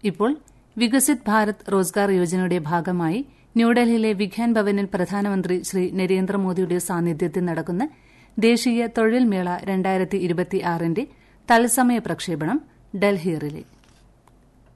ഇപ്പോൾ വികസിത് ഭാരത് റോസ്ഗാർ യോജനയുടെ ഭാഗമായി ന്യൂഡൽഹിയിലെ വിഗ്യാൻ ഭവനിൽ പ്രധാനമന്ത്രി ശ്രീ നരേന്ദ്രമോദിയുടെ സാന്നിധ്യത്തിൽ നടക്കുന്ന ദേശീയ തൊഴിൽ മേള 2026 ന്റെ തത്സമയ പ്രക്ഷേപണം ഡൽഹി റിലേ.